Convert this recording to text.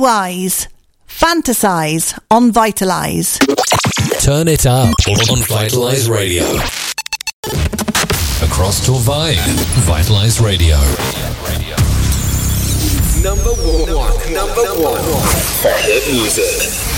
Blue Eyes. Fantasize on Vitalize. Turn it up on Vitalize Radio. Across Torvine, Vitalize Radio. Number one for hit music.